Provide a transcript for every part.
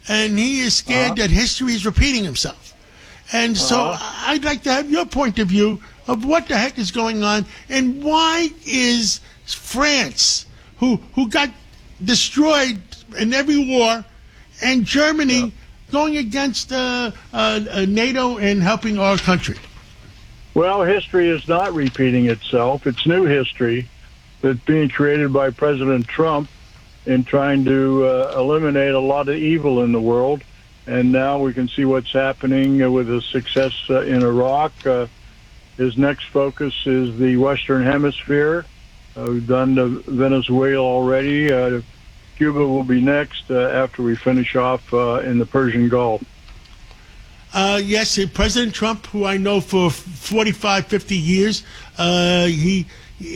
and he is scared that history is repeating himself. And so I'd like to have your point of view of what the heck is going on, and why is France, who got destroyed in every war, and Germany going against NATO and helping our country? Well, history is not repeating itself. It's new history that's being created by President Trump in trying to eliminate a lot of evil in the world. And now we can see what's happening with the success in Iraq. His next focus is the Western Hemisphere. We've done Venezuela already. Cuba will be next after we finish off in the Persian Gulf. Yes, President Trump, who I know for 45, 50 years, he's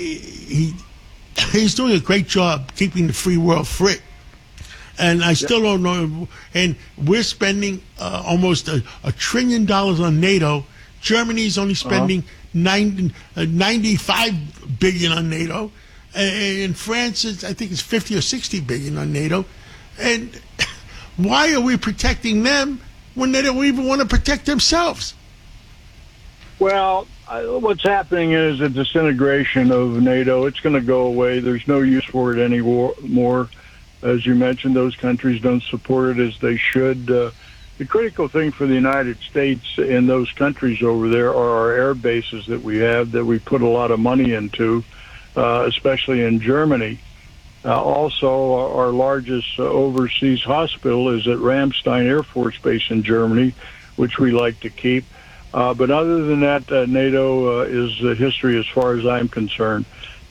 doing a great job keeping the free world free. And I still don't know. And we're spending almost $1 trillion on NATO. Germany's only spending $95 billion on NATO. And France, I think it's $50 or $60 billion on NATO. And why are we protecting them when they don't even want to protect themselves? Well, what's happening is a disintegration of NATO. It's going to go away. There's no use for it anymore. As you mentioned, those countries don't support it as they should. The critical thing for the United States in those countries over there are our air bases that we have, that we put a lot of money into, especially in Germany. Also, our largest overseas hospital is at Ramstein Air Force Base in Germany, which we like to keep. But other than that, NATO is history as far as I'm concerned.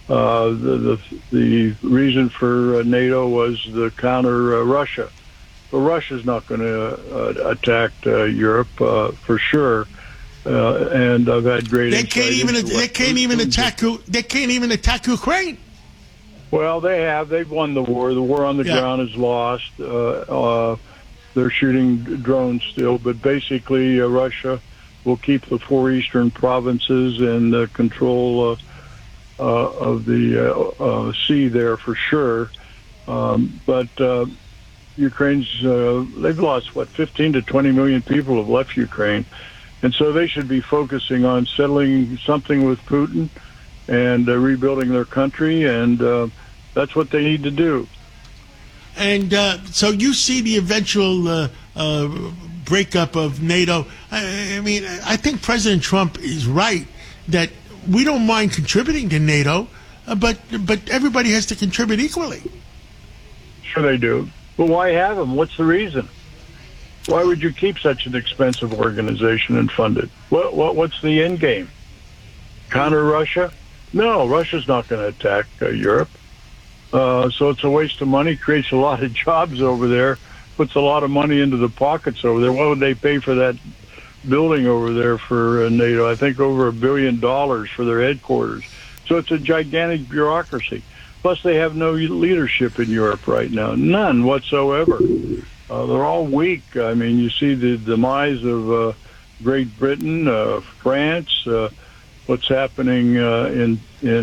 The reason for NATO was to counter Russia. But Russia's not going to attack Europe for sure. And I've had great. They can't even attack Ukraine. Well, they have. They've won the war. The war on the ground is lost. They're shooting drones still, but basically Russia will keep the 4 eastern provinces and control of the sea there for sure. But Ukraine's, they've lost, 15 to 20 million people have left Ukraine. And so they should be focusing on settling something with Putin and rebuilding their country, and that's what they need to do. And so you see the eventual breakup of NATO. I mean, I think President Trump is right that we don't mind contributing to NATO, but everybody has to contribute equally. Sure they do. But why have them? What's the reason? Why would you keep such an expensive organization and fund it? What's the end game? Counter Russia? No, Russia's not going to attack Europe. So it's a waste of money, creates a lot of jobs over there, puts a lot of money into the pockets over there. What would they pay for that building over there for NATO? I think over $1 billion for their headquarters. So it's a gigantic bureaucracy. Plus, they have no leadership in Europe right now. None whatsoever. They're all weak. I mean, you see the demise of Great Britain, France, what's happening in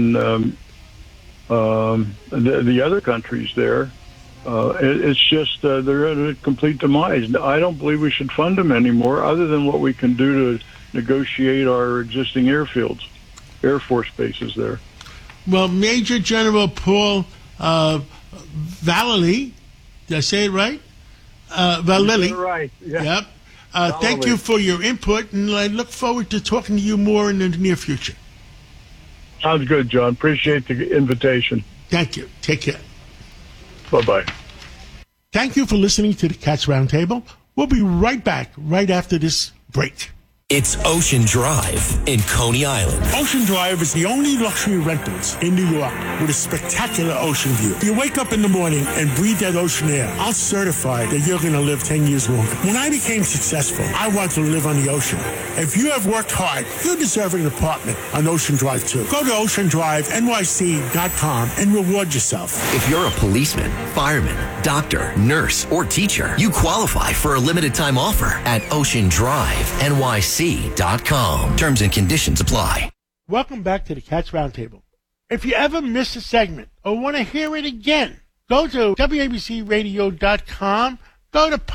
the other countries there. It's just they're at a complete demise. I don't believe we should fund them anymore, other than what we can do to negotiate our existing airfields, Air Force bases there. Well, Major General Paul Vallely, did I say it right? Vallely. Right. Yeah. Yep. Thank you for your input, and I look forward to talking to you more in the near future. Sounds good, John. Appreciate the invitation. Thank you. Take care. Bye-bye. Thank you for listening to the Cats Roundtable. We'll be right back right after this break. It's Ocean Drive in Coney Island. Ocean Drive is the only luxury rentals in New York with a spectacular ocean view. You wake up in the morning and breathe that ocean air. I'll certify that you're going to live 10 years longer. When I became successful, I wanted to live on the ocean. If you have worked hard, you deserve an apartment on Ocean Drive too. Go to oceandrivenyc.com and reward yourself. If you're a policeman, fireman, doctor, nurse, or teacher, you qualify for a limited time offer at oceandrivenyc.com. Terms and conditions apply. Welcome back to the Cats Roundtable. If you ever miss a segment or want to hear it again, go to WABCRadio.com, go to